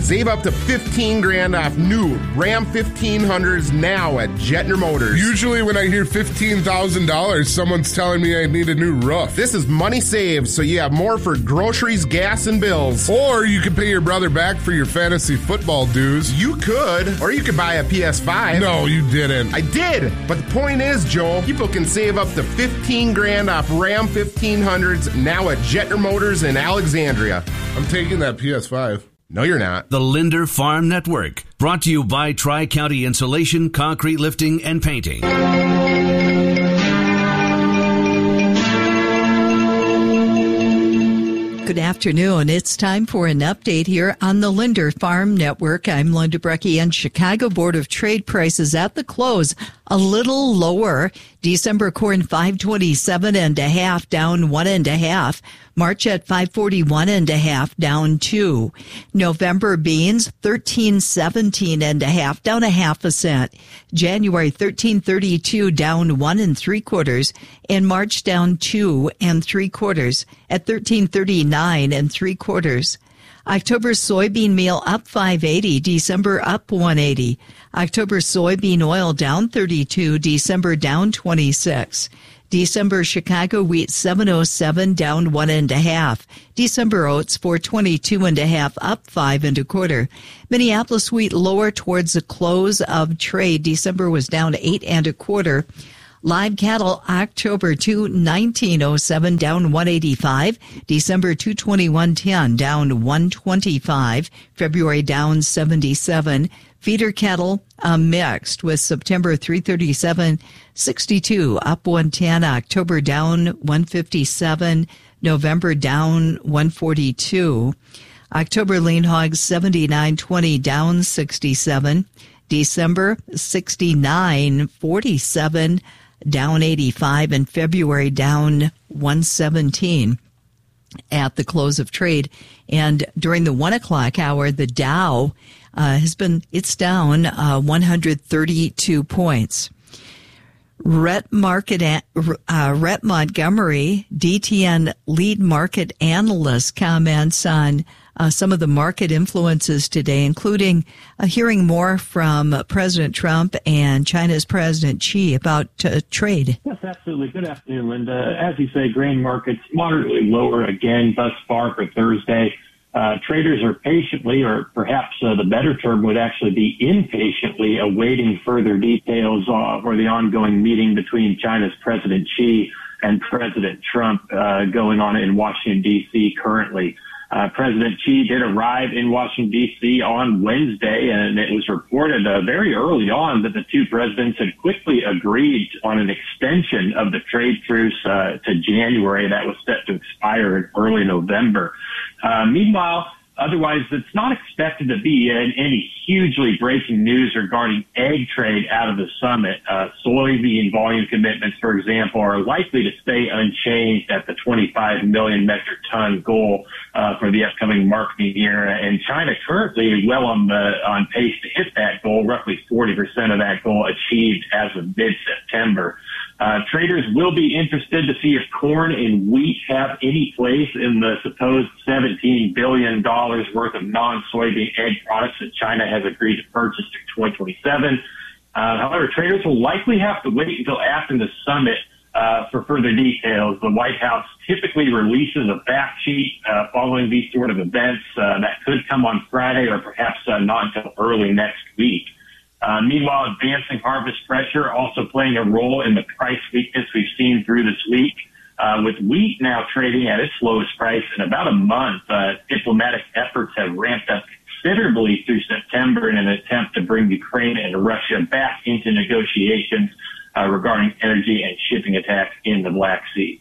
Save up to $15,000 off new Ram 1500s now at Jetner Motors. Usually when I hear $15,000, someone's telling me I need a new roof. This is money saved, so you have more for groceries, gas, and bills. Or you could pay your brother back for your fantasy football dues. You could. Or you could buy a PS5. No, you didn't. I did. But the point is, Joel, people can save up to $15,000 off Ram 1500s now at Jetner Motors in Alexandria. I'm taking that PS5. No, you're not. The Linder Farm Network, brought to you by Tri-County Insulation, Concrete Lifting, and Painting. Good afternoon. It's time for an update here on the Linder Farm Network. I'm Linda Brecky, and Chicago Board of Trade prices at the close a little lower. December corn 527.5 down 1.5. March at 541.5 down 2. November beans 1317.5 down 0.5 cent. January 1332 down 1 3/4, and March down 2 3/4 at 1339 3/4. October soybean meal up 5.80, December up 1.80. October soybean oil down 32, December down 26. December Chicago wheat 707 down 1.5. December oats 422.5 up 5 1/4. Minneapolis wheat lower towards the close of trade. December was down 8 1/4. Live cattle October 219.07 down 185. December 221.10 down 125. February down 77. Feeder cattle mixed with September 337.62 up 110. October down 157. November down 142. October lean hogs 79.20 down 67. December 69.47 down 85, and February down 117 at the close of trade. And during the 1 o'clock hour, the Dow it's down 132 points. Rhett Montgomery, DTN lead market analyst, comments on some of the market influences today, including hearing more from President Trump and China's President Xi about trade. Yes, absolutely. Good afternoon, Linda. As you say, grain markets moderately lower again thus far for Thursday. Traders are patiently, or perhaps the better term would actually be impatiently, awaiting further details for the ongoing meeting between China's President Xi and President Trump going on in Washington, D.C. currently. President Xi did arrive in Washington, D.C. on Wednesday, and it was reported very early on that the two presidents had quickly agreed on an extension of the trade truce to January. That was set to expire in early November. Meanwhile, otherwise, it's not expected to be any hugely breaking news regarding egg trade out of the summit. Soybean volume commitments, for example, are likely to stay unchanged at the 25 million metric ton goal for the upcoming marketing year. And China currently well on pace to hit that goal, roughly 40% of that goal achieved as of mid-September. Traders will be interested to see if corn and wheat have any place in the supposed $17 billion worth of non-soybean egg products that China has agreed to purchase through 2027. However, traders will likely have to wait until after the summit for further details. The White House typically releases a fact sheet following these sort of events that could come on Friday or perhaps not until early next week. Meanwhile, advancing harvest pressure also playing a role in the price weakness we've seen through this week. With wheat now trading at its lowest price in about a month, diplomatic efforts have ramped up considerably through September in an attempt to bring Ukraine and Russia back into negotiations regarding energy and shipping attacks in the Black Sea.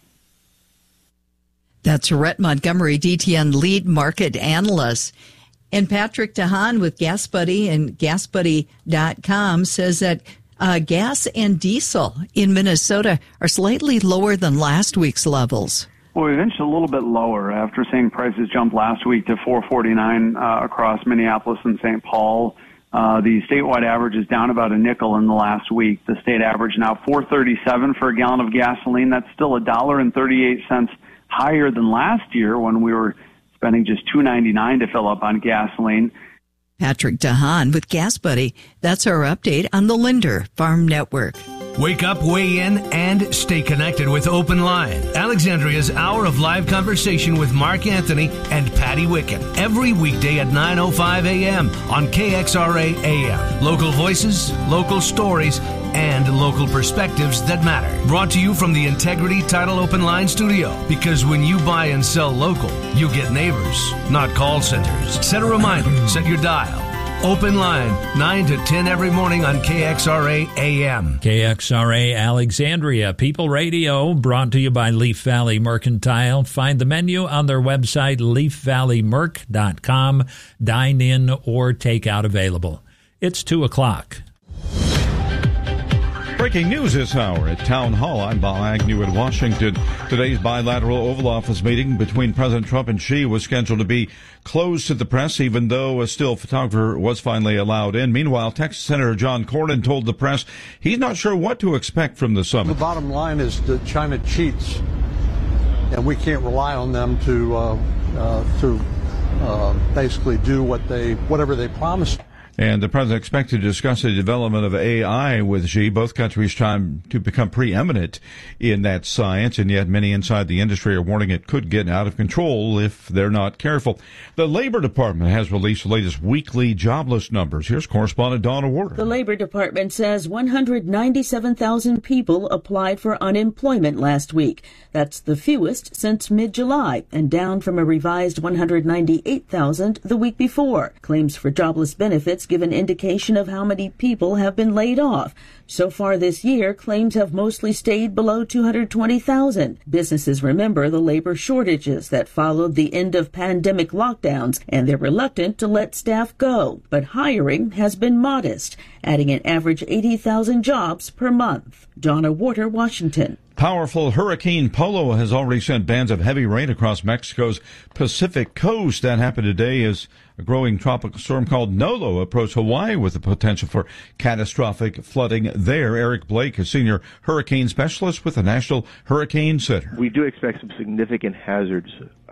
That's Rhett Montgomery, DTN lead market analyst. And Patrick DeHaan with Gas Buddy and GasBuddy.com says that gas and diesel in Minnesota are slightly lower than last week's levels. Well, we inched a little bit lower after seeing prices jump last week to $4.49 across Minneapolis and St. Paul. The statewide average is down about a nickel in the last week. The state average now $4.37 for a gallon of gasoline. That's still $1.38 higher than last year when we were spending just $2.99 to fill up on gasoline. Patrick DeHaan with Gas Buddy. That's our update on the Linder Farm Network. Wake up, weigh in, and stay connected with Open Line, Alexandria's hour of live conversation with Mark Anthony and Patty Wicken. Every weekday at 9:05 a.m. on KXRA AM. Local voices, local stories, and local perspectives that matter. Brought to you from the Integrity Title Open Line studio. Because when you buy and sell local, you get neighbors, not call centers. Set a reminder, set your dial. Open Line, 9 to 10 every morning on KXRA AM. KXRA Alexandria People Radio, brought to you by Leaf Valley Mercantile. Find the menu on their website, leafvalleymerc.com. Dine in or take out available. It's 2 o'clock. Breaking news this hour at Town Hall. I'm Bob Agnew in Washington. Today's bilateral Oval Office meeting between President Trump and Xi was scheduled to be closed to the press, even though a still photographer was finally allowed in. Meanwhile, Texas Senator John Cornyn told the press he's not sure what to expect from the summit. The bottom line is that China cheats, and we can't rely on them to basically do whatever they promise. And the president expected to discuss the development of AI with Xi. Both countries trying to become preeminent in that science, and yet many inside the industry are warning it could get out of control if they're not careful. The Labor Department has released the latest weekly jobless numbers. Here's correspondent Donna Warder. The Labor Department says 197,000 people applied for unemployment last week. That's the fewest since mid-July, and down from a revised 198,000 the week before. Claims for jobless benefits give an indication of how many people have been laid off. So far this year, claims have mostly stayed below 220,000. Businesses remember the labor shortages that followed the end of pandemic lockdowns, and they're reluctant to let staff go. But hiring has been modest, adding an average 80,000 jobs per month. Donna Warder, Washington. Powerful Hurricane Polo has already sent bands of heavy rain across Mexico's Pacific coast. That happened today as a growing tropical storm called Nolo approached Hawaii with the potential for catastrophic flooding there. Eric Blake, a senior hurricane specialist with the National Hurricane Center. We do expect some significant hazards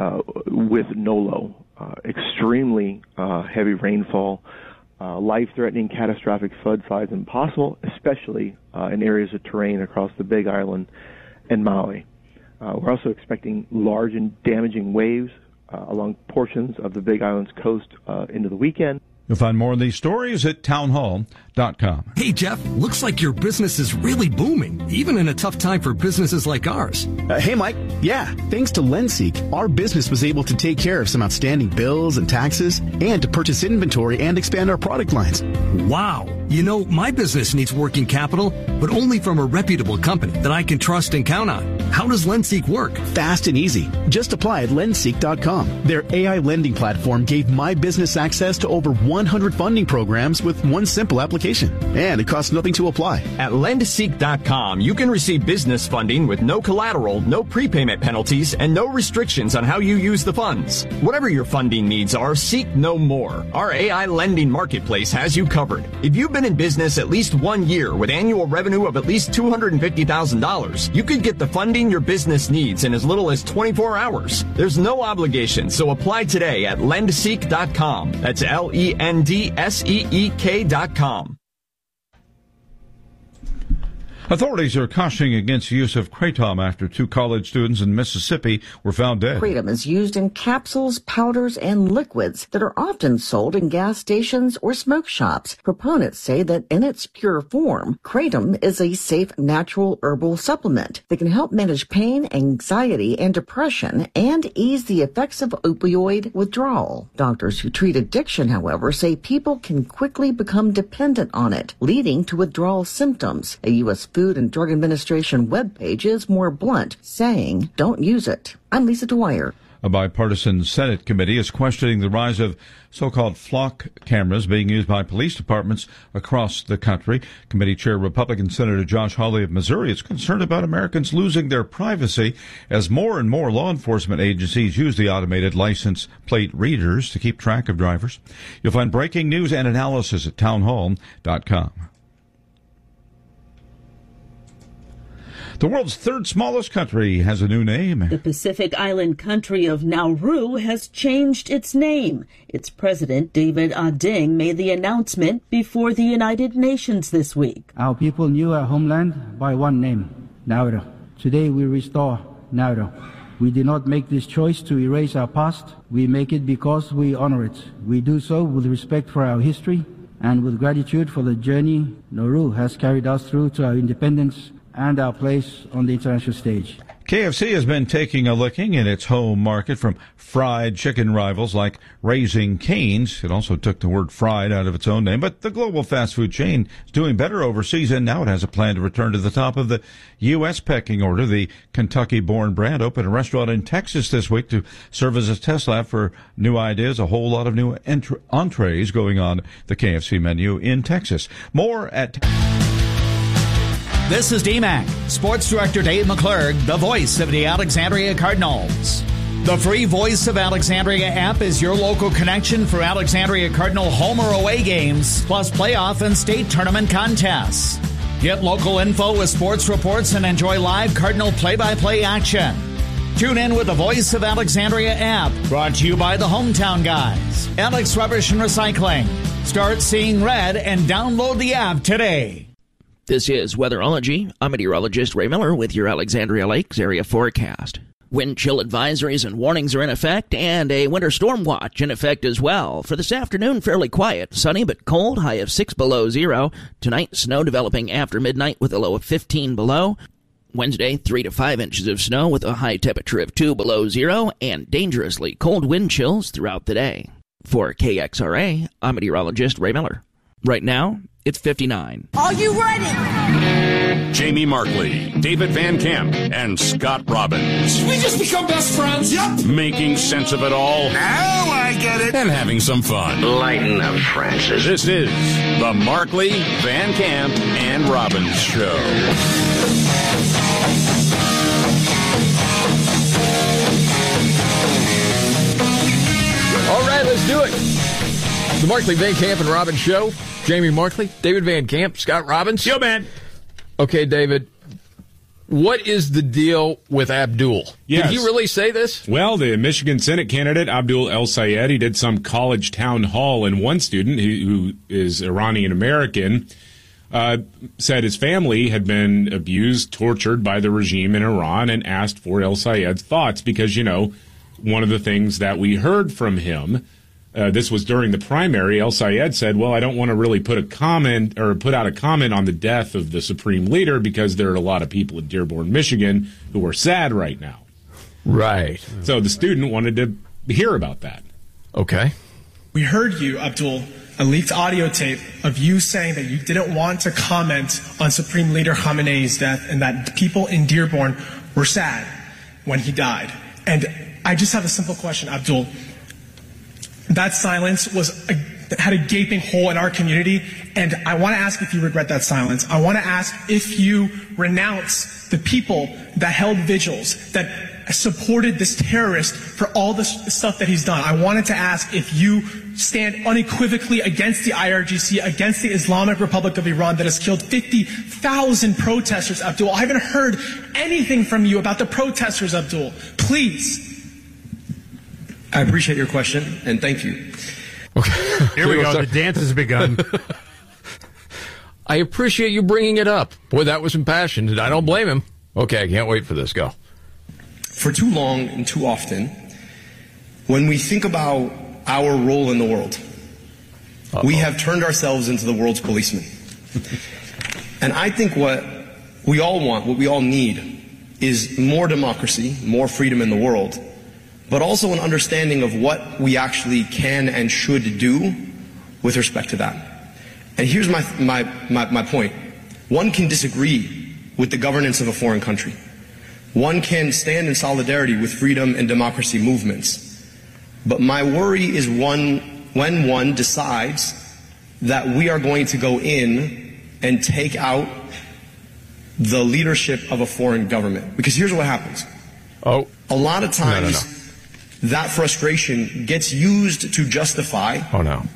with Nolo. Extremely heavy rainfall, life-threatening catastrophic floodsides impossible, especially in areas of terrain across the Big Island and Maui. We're also expecting large and damaging waves along portions of the Big Island's coast into the weekend. You'll find more of these stories at townhall.com. Hey, Jeff, looks like your business is really booming, even in a tough time for businesses like ours. Hey, Mike. Yeah, thanks to LendSeek, our business was able to take care of some outstanding bills and taxes and to purchase inventory and expand our product lines. Wow. You know, my business needs working capital, but only from a reputable company that I can trust and count on. How does LendSeek work? Fast and easy. Just apply at lendseek.com. Their AI lending platform gave my business access to over 100 funding programs with one simple application. And it costs nothing to apply. At lendseek.com, you can receive business funding with no collateral, no prepayment penalties, and no restrictions on how you use the funds. Whatever your funding needs are, seek no more. Our AI lending marketplace has you covered. If you've been in business at least 1 year with annual revenue of at least $250,000, you could get the funding your business needs in as little as 24 hours. There's no obligation, so apply today at lendseek.com. That's LENDSEEK.com. Authorities are cautioning against the use of kratom after 2 college students in Mississippi were found dead. Kratom is used in capsules, powders, and liquids that are often sold in gas stations or smoke shops. Proponents say that in its pure form, kratom is a safe, natural herbal supplement that can help manage pain, anxiety, and depression and ease the effects of opioid withdrawal. Doctors who treat addiction, however, say people can quickly become dependent on it, leading to withdrawal symptoms. A U.S. Food and Drug Administration webpage is more blunt, saying, don't use it. I'm Lisa Dwyer. A bipartisan Senate committee is questioning the rise of so-called flock cameras being used by police departments across the country. Committee Chair Republican Senator Josh Hawley of Missouri is concerned about Americans losing their privacy as more and more law enforcement agencies use the automated license plate readers to keep track of drivers. You'll find breaking news and analysis at townhall.com. The world's third smallest country has a new name. The Pacific Island country of Nauru has changed its name. Its president, David Ading, made the announcement before the United Nations this week. Our people knew our homeland by one name, Nauru. Today we restore Nauru. We did not make this choice to erase our past. We make it because we honor it. We do so with respect for our history and with gratitude for the journey Nauru has carried us through to our independence and our place on the international stage. KFC has been taking a licking in its home market from fried chicken rivals like Raising Cane's. It also took the word fried out of its own name, but the global fast food chain is doing better overseas, and now it has a plan to return to the top of the U.S. pecking order. The Kentucky-born brand opened a restaurant in Texas this week to serve as a test lab for new ideas, a whole lot of new entrees going on the KFC menu in Texas. More at... This is DMAC. Sports Director Dave McClurg, the voice of the Alexandria Cardinals. The free Voice of Alexandria app is your local connection for Alexandria Cardinal home or away games, plus playoff and state tournament contests. Get local info with sports reports and enjoy live Cardinal play-by-play action. Tune in with the Voice of Alexandria app, brought to you by the Hometown Guys. Alex Rubbish and Recycling. Start seeing red and download the app today. This is Weatherology. I'm meteorologist Ray Miller with your Alexandria Lakes area forecast. Wind chill advisories and warnings are in effect, and a winter storm watch in effect as well. For this afternoon, fairly quiet, sunny but cold, high of 6 below zero. Tonight, snow developing after midnight with a low of 15 below. Wednesday, 3 to 5 inches of snow with a high temperature of 2 below zero, and dangerously cold wind chills throughout the day. For KXRA, I'm meteorologist Ray Miller. Right now, it's 59. Are you ready? Jamie Markley, David Van Camp, and Scott Robbins. We just become best friends. Yep. Making sense of it all. Now I get it. And having some fun. Lighten up, Francis. This is the Markley, Van Camp, and Robbins Show. All right, let's do it. The Markley, Van Camp, and Robbins Show. Jamie Markley, David Van Camp, Scott Robbins. Yo, man. Okay, David, what is the deal with Abdul? Yes. Did he really say this? Well, the Michigan Senate candidate, Abdul El-Sayed, he did some college town hall, and one student who is Iranian-American said his family had been abused, tortured by the regime in Iran, and asked for El-Sayed's thoughts because, you know, one of the things that we heard from him, this was during the primary, El-Sayed said, well, I don't want to really put out a comment on the death of the supreme leader because there are a lot of people in Dearborn, Michigan who are sad right now. Right. So the student wanted to hear about that. Okay. We heard you, Abdul, a leaked audio tape of you saying that you didn't want to comment on Supreme Leader Khamenei's death and that people in Dearborn were sad when he died. And I just have a simple question, Abdul. That silence had a gaping hole in our community, and I want to ask if you regret that silence. I want to ask if you renounce the people that held vigils, that supported this terrorist for all the stuff that he's done. I wanted to ask if you stand unequivocally against the IRGC, against the Islamic Republic of Iran that has killed 50,000 protesters, Abdul. I haven't heard anything from you about the protesters, Abdul. Please. I appreciate your question, and thank you. Okay. Here we go. The dance has begun. I appreciate you bringing it up. Boy, that was impassioned. I don't blame him. Okay, I can't wait for this. Go. For too long and too often, when we think about our role in the world, we have turned ourselves into the world's policemen. And I think what we all want, what we all need, is more democracy, more freedom in the world, but also an understanding of what we actually can and should do with respect to that. And here's my point. One can disagree with the governance of a foreign country. One can stand in solidarity with freedom and democracy movements. But my worry is when one decides that we are going to go in and take out the leadership of a foreign government. Because here's what happens. A lot of times, that frustration gets used to justify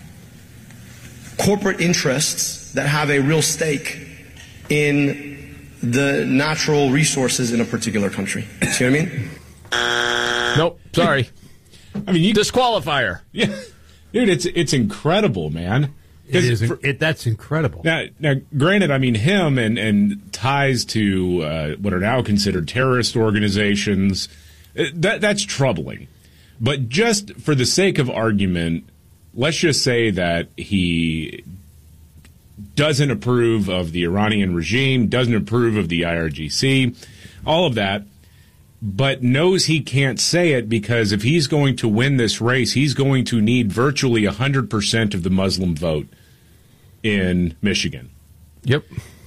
corporate interests that have a real stake in the natural resources in a particular country. See what I mean? Nope. Sorry. I mean, disqualifier. Yeah, dude, it's incredible, man. It is. That's incredible. Now, granted, I mean, him and ties to what are now considered terrorist organizations. That's troubling. But just for the sake of argument, let's just say that he doesn't approve of the Iranian regime, doesn't approve of the IRGC, all of that, but knows he can't say it because if he's going to win this race, he's going to need virtually 100% of the Muslim vote in Michigan. Yep.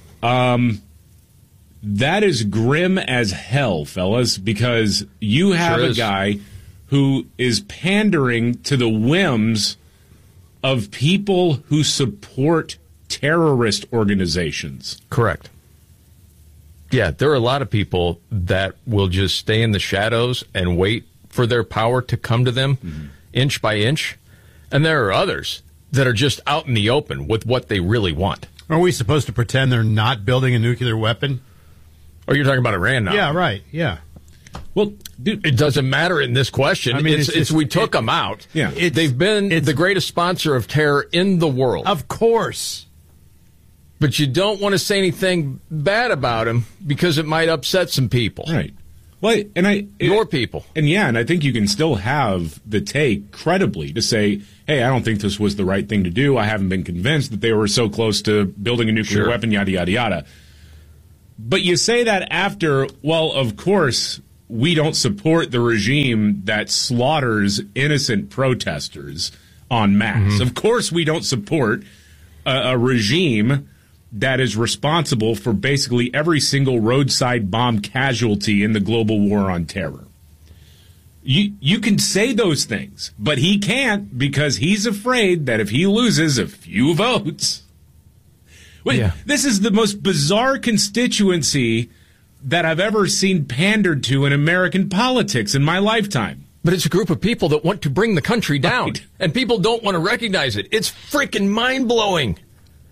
That is grim as hell, fellas, because you have a guy who is pandering to the whims of people who support terrorist organizations. Correct. Yeah, there are a lot of people that will just stay in the shadows and wait for their power to come to them inch by inch. And there are others that are just out in the open with what they really want. Are we supposed to pretend they're not building a nuclear weapon? Or you're talking about Iran now? Yeah, right. Yeah. Well, dude, it doesn't matter in this question. I mean, we took them out. Yeah. They've been the greatest sponsor of terror in the world. Of course. But you don't want to say anything bad about him because it might upset some people. Right. Well, your people. And yeah, and I think you can still have the take credibly to say, hey, I don't think this was the right thing to do. I haven't been convinced that they were so close to building a nuclear weapon, yada, yada, yada. But you say that after, well, of course, we don't support the regime that slaughters innocent protesters en masse. Of course, we don't support a regime that is responsible for basically every single roadside bomb casualty in the global war on terror. You can say those things, but he can't because he's afraid that if he loses a few votes... This is the most bizarre constituency that I've ever seen pandered to in American politics in my lifetime. But it's a group of people that want to bring the country down, and people don't want to recognize it. It's freaking mind-blowing.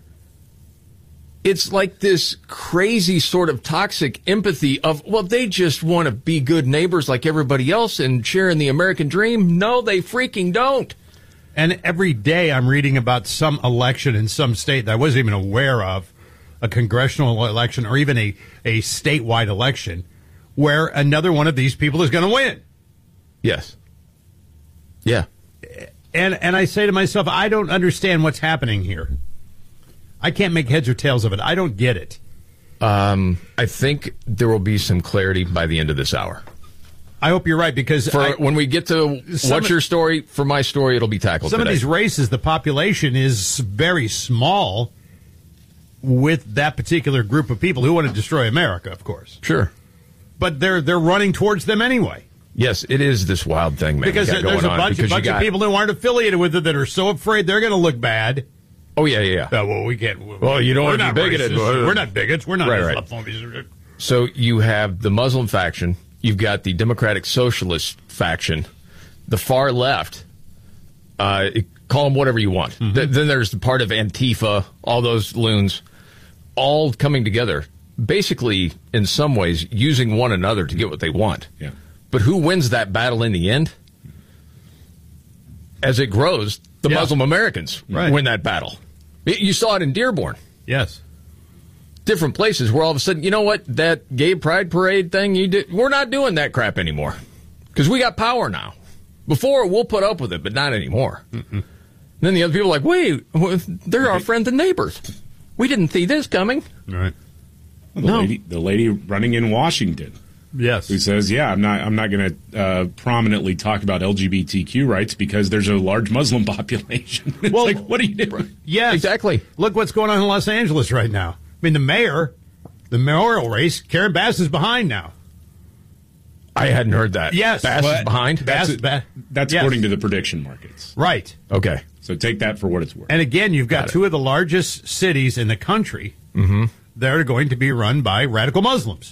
It's like this crazy sort of toxic empathy of, well, they just want to be good neighbors like everybody else and share in the American dream. No, they freaking don't. And every day I'm reading about some election in some state that I wasn't even aware of, a congressional election or even a statewide election, where another one of these people is going to win. Yes. Yeah. And I say to myself, I don't understand what's happening here. I can't make heads or tails of it. I don't get it. I think there will be some clarity by the end of this hour. I hope you're right, because when we get to what's your story, for my story, it'll be tackled Some today. of these races, the population is very small with that particular group of people who want to destroy America, of course. Sure. But they're running towards them anyway. Yes, it is this wild thing, man. Because there's a bunch of people who aren't affiliated with it that are so afraid they're going to look bad. Oh, yeah. Well, we can't. Well, you don't want to be bigoted. We're not bigots. We're not right. So you have the Muslim faction. You've got the Democratic Socialist faction, the far left. Call them whatever you want. Then there's the part of Antifa, all those loons, all coming together, basically, in some ways, using one another to get what they want. Yeah. But who wins that battle in the end? As it grows, the Muslim Americans win that battle. You saw it in Dearborn. Yes. Different places where all of a sudden, you know what, that gay pride parade thing you did, we're not doing that crap anymore because we got power now. Before, we'll put up with it, but not anymore. Then the other people are like, wait, they're our friends and neighbors. We didn't see this coming. Right. Well, the lady running in Washington. Yes. Who says, I'm not going to prominently talk about LGBTQ rights because there's a large Muslim population. It's like, what are you doing? Yes. Exactly. Look what's going on in Los Angeles right now. I mean, the mayoral race, Karen Bass is behind now. I hadn't heard that. Yes. Bass is behind? That's according to the prediction markets. Right. Okay. So take that for what it's worth. And again, you've got two of the largest cities in the country that are going to be run by radical Muslims.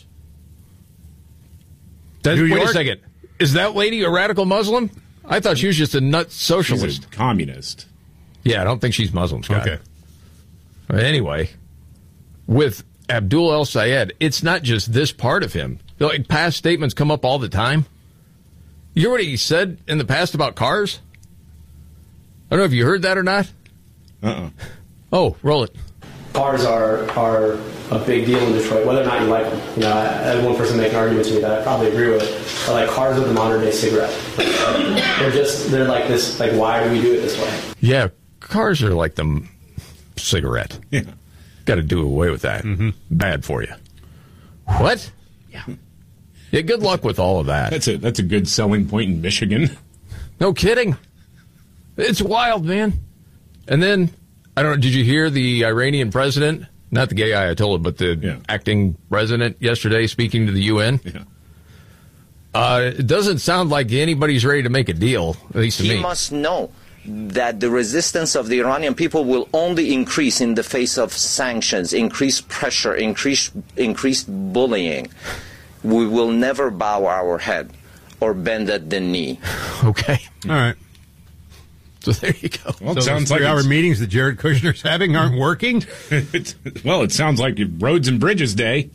Wait a second. Is that lady a radical Muslim? I thought she was just a nut socialist. She's a communist. Yeah, I don't think she's Muslim, Scott. Okay. Anyway, with Abdul El-Sayed, it's not just this part of him. Like, past statements come up all the time. You hear what he said in the past about cars? I don't know if you heard that or not. Oh, roll it. Cars are a big deal in Detroit, whether or not you like them. You know, I had one person make an argument to me that I probably agree with. But like, cars are the modern day cigarette. They're like this. Like, why do we do it this way? Yeah, cars are like the cigarette. Yeah, got to do away with that. Bad for you. What? Yeah. Good luck with all of that. That's a good selling point in Michigan. No kidding. It's wild, man. And then, I don't know, did you hear the Iranian president, not the gay Ayatollah, but the acting president yesterday speaking to the UN? It doesn't sound like anybody's ready to make a deal, at least to me. He must know that the resistance of the Iranian people will only increase in the face of sanctions, increased pressure, increased bullying. We will never bow our head or bend at the knee. Okay. All right. So there you go. Well, So it sounds those like 3-hour meetings that Jared Kushner's having aren't working? Well, it sounds like Roads and Bridges Day.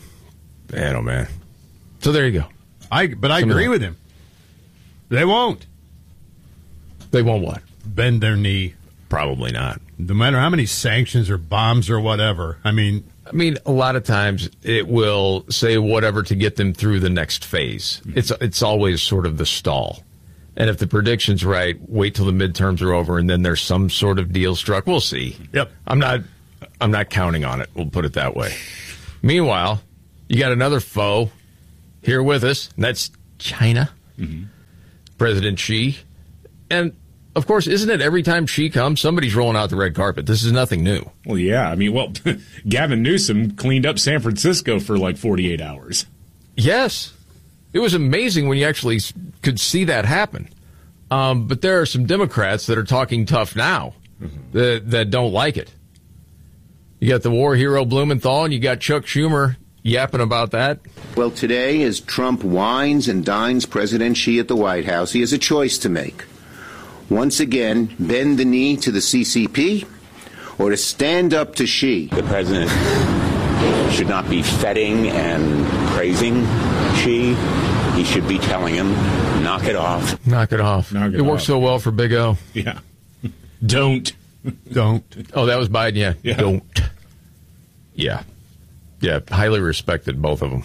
Man, oh, man. So there you go. But I agree with him. They won't. They won't what? Bend their knee. Probably not. No matter how many sanctions or bombs or whatever. I mean, a lot of times it will say whatever to get them through the next phase. It's always sort of the stall. And if the prediction's right, wait till the midterms are over and then there's some sort of deal struck. We'll see. Yep. I'm not counting on it. We'll put it that way. Meanwhile, you got another foe here with us, and that's China. President Xi. And of course, isn't it every time Xi comes, somebody's rolling out the red carpet? This is nothing new. Well, yeah. Gavin Newsom cleaned up San Francisco for like 48 hours. Yes. It was amazing when you actually could see that happen. But there are some Democrats that are talking tough now that don't like it. You got the war hero Blumenthal, and you got Chuck Schumer yapping about that. Well, today, as Trump wines and dines President Xi at the White House, he has a choice to make. Once again, bend the knee to the CCP or to stand up to Xi. The president should not be feting and praising Xi. He should be telling him, knock it off. Knock it off. It worked so well for Big O. Yeah. Don't. Oh, that was Biden, yeah. Don't. Yeah. Yeah, highly respected, both of them.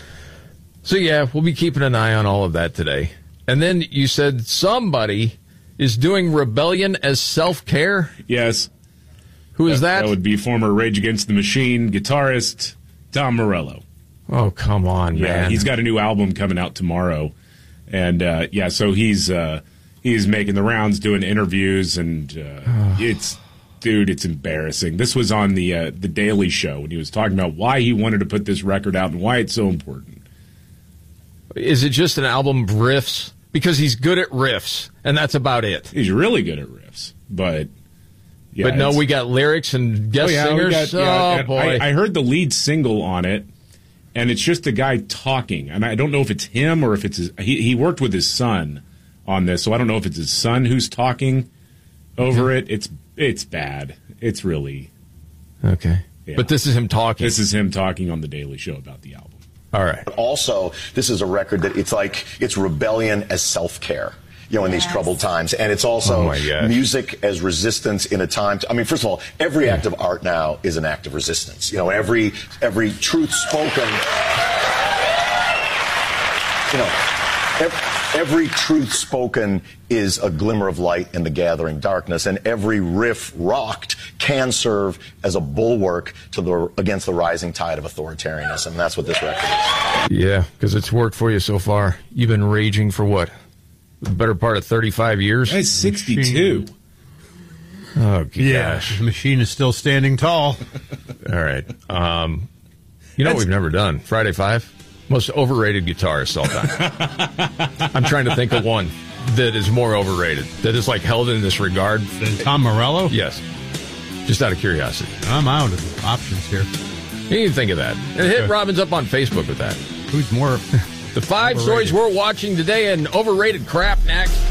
So, yeah, we'll be keeping an eye on all of that today. And then you said somebody is doing rebellion as self-care? Yes. Who is that? That would be former Rage Against the Machine guitarist Tom Morello. Oh, come on, man. He's got a new album coming out tomorrow. And, so he's making the rounds, doing interviews, and it's embarrassing. This was on the Daily Show, and he was talking about why he wanted to put this record out and why it's so important. Is it just an album of riffs? Because he's good at riffs, and that's about it. He's really good at riffs, but... Yeah, but no, we got lyrics and guest singers. Boy. I heard the lead single on it, and it's just a guy talking. And I don't know if it's him or if it's his... He worked with his son on this, so I don't know if it's his son who's talking over it. It's bad. It's really... Okay. Yeah. But this is him talking. This is him talking on The Daily Show about the album. All right. Also, this is a record that it's rebellion as self-care. In these troubled times. And it's also music as resistance in a time. First of all, every act of art now is an act of resistance. Every truth spoken, every truth spoken is a glimmer of light in the gathering darkness. And every riff rocked can serve as a bulwark against the rising tide of authoritarianism. And that's what this record is. Yeah, because it's worked for you so far. You've been raging for what? The better part of 35 years? That's 62. Oh, gosh. Yeah, the machine is still standing tall. All right. What we've never done? Friday 5? Most overrated guitarist all time. I'm trying to think of one that is more overrated, that is held in this regard. Than Tom Morello? Yes. Just out of curiosity. I'm out of options here. You need to think of that. And hit Robbins up on Facebook with that. Who's more... The 5 overrated stories we're watching today and overrated crap next.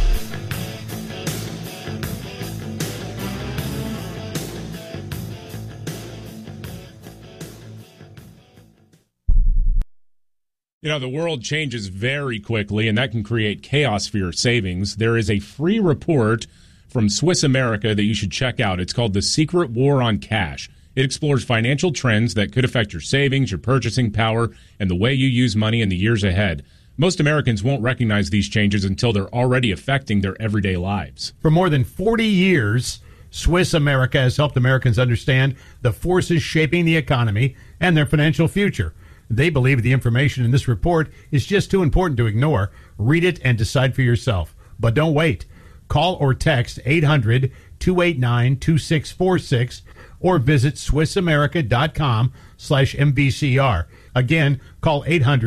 You know, the world changes very quickly, and that can create chaos for your savings. There is a free report from Swiss America that you should check out. It's called The Secret War on Cash. It explores financial trends that could affect your savings, your purchasing power, and the way you use money in the years ahead. Most Americans won't recognize these changes until they're already affecting their everyday lives. For more than 40 years, Swiss America has helped Americans understand the forces shaping the economy and their financial future. They believe the information in this report is just too important to ignore. Read it and decide for yourself. But don't wait. Call or text 800-289-2646 or visit SwissAmerica.com/MBCR. Again, call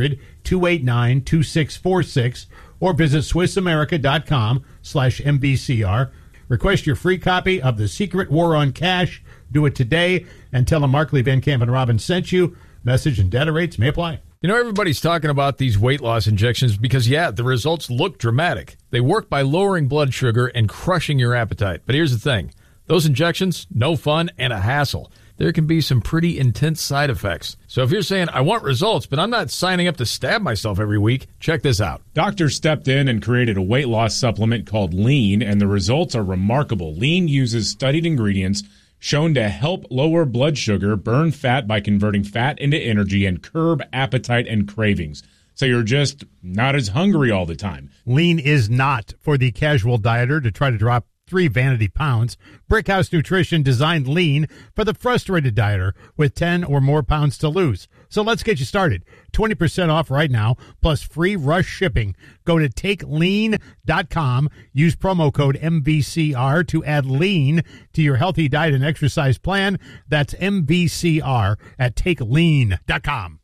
800-289-2646 or visit SwissAmerica.com/MBCR. Request your free copy of The Secret War on Cash. Do it today and tell them Markley, Van Camp, and Robbins sent you. Message and data rates may apply. You know, everybody's talking about these weight loss injections because, yeah, the results look dramatic. They work by lowering blood sugar and crushing your appetite. But here's the thing. Those injections, no fun and a hassle. There can be some pretty intense side effects. So if you're saying, I want results, but I'm not signing up to stab myself every week, check this out. Doctors stepped in and created a weight loss supplement called Lean, and the results are remarkable. Lean uses studied ingredients shown to help lower blood sugar, burn fat by converting fat into energy, and curb appetite and cravings. So you're just not as hungry all the time. Lean is not for the casual dieter to try to drop 3 vanity pounds. Brickhouse Nutrition designed Lean for the frustrated dieter with 10 or more pounds to lose. So let's get you started. 20% off right now, plus free rush shipping. Go to TakeLean.com. Use promo code MBCR to add Lean to your healthy diet and exercise plan. That's MBCR at TakeLean.com.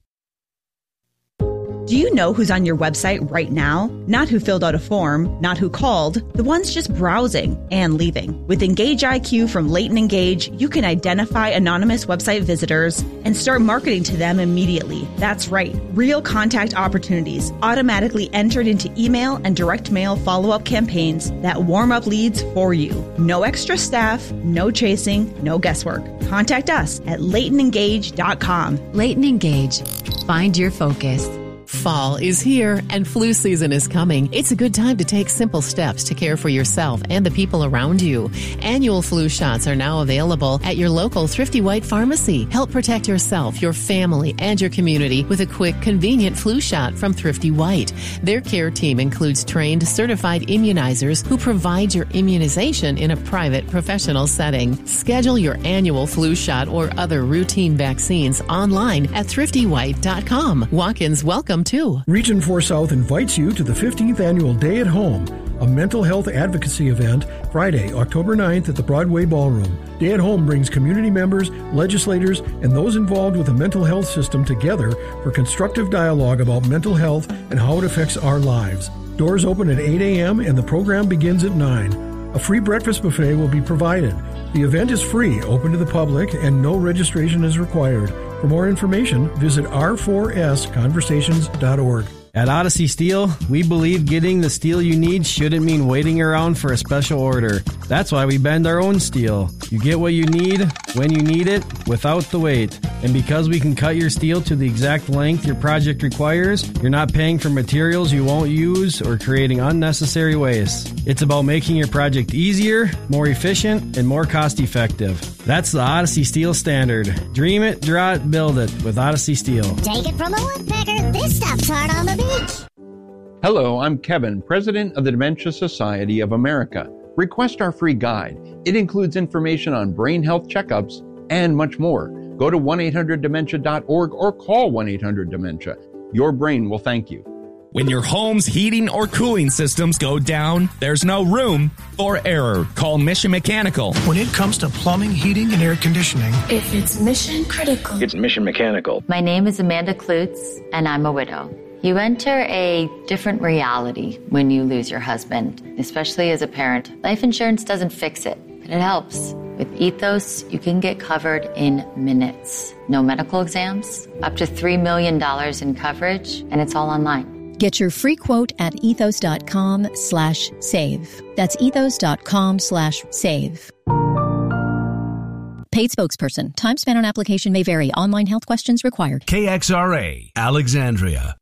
Do you know who's on your website right now? Not who filled out a form, not who called, the ones just browsing and leaving. With Engage IQ from Leighton Engage, you can identify anonymous website visitors and start marketing to them immediately. That's right, real contact opportunities automatically entered into email and direct mail follow-up campaigns that warm up leads for you. No extra staff, no chasing, no guesswork. Contact us at LeightonEngage.com. Leighton Engage. Find your focus. Fall is here and flu season is coming. It's a good time to take simple steps to care for yourself and the people around you. Annual flu shots are now available at your local Thrifty White pharmacy. Help protect yourself, your family, and your community with a quick, convenient flu shot from Thrifty White. Their care team includes trained, certified immunizers who provide your immunization in a private, professional setting. Schedule your annual flu shot or other routine vaccines online at thriftywhite.com. Walk-ins welcome too. Region 4 South invites you to the 15th Annual Day at Home, a mental health advocacy event, Friday, October 9th at the Broadway Ballroom. Day at Home brings community members, legislators, and those involved with the mental health system together for constructive dialogue about mental health and how it affects our lives. Doors open at 8 a.m. and the program begins at 9. A free breakfast buffet will be provided. The event is free, open to the public, and no registration is required. For more information, visit r4sconversations.org. At Odyssey Steel, we believe getting the steel you need shouldn't mean waiting around for a special order. That's why we bend our own steel. You get what you need, when you need it, without the wait. And because we can cut your steel to the exact length your project requires, you're not paying for materials you won't use or creating unnecessary waste. It's about making your project easier, more efficient, and more cost-effective. That's the Odyssey Steel standard. Dream it, draw it, build it with Odyssey Steel. Take it from a woodpecker, this stuff's hard on the beach. Hello, I'm Kevin, president of the Dementia Society of America. Request our free guide. It includes information on brain health checkups and much more. Go to 1-800-DEMENTIA.org or call 1-800-DEMENTIA. Your brain will thank you. When your home's heating or cooling systems go down, there's no room for error. Call Mission Mechanical. When it comes to plumbing, heating, and air conditioning, if it's mission critical, it's Mission Mechanical. My name is Amanda Klutz, and I'm a widow. You enter a different reality when you lose your husband, especially as a parent. Life insurance doesn't fix it, but it helps. With Ethos, you can get covered in minutes. No medical exams, up to $3 million in coverage, and it's all online. Get your free quote at ethos.com/save. That's ethos.com/save. Paid spokesperson. Time spent on application may vary. Online health questions required. KXRA, Alexandria.